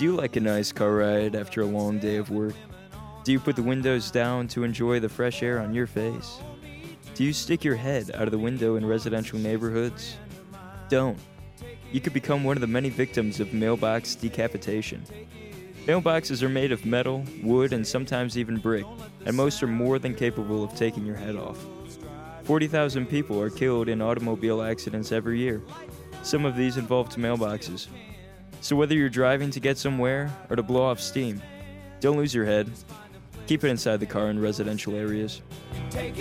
Do you like a nice car ride after a long day of work? Do you put the windows down to enjoy the fresh air on your face? Do you stick your head out of the window in residential neighborhoods? Don't. You could become one of the many victims of mailbox decapitation. Mailboxes are made of metal, wood, and sometimes even brick, and most are more than capable of taking your head off. 40,000 people are killed in automobile accidents every year. Some of these involved mailboxes. So whether you're driving to get somewhere or to blow off steam, don't lose your head. Keep it inside the car in residential areas.